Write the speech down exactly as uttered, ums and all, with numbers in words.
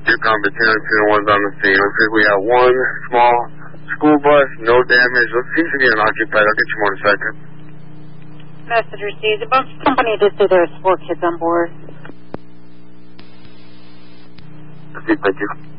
Yukon Battalion two oh one's on the scene. Looks like we have one small school bus, no damage. Looks seems to be unoccupied. I'll get you more in a second. Message received. The bus company did say there was four kids on board. Thank you.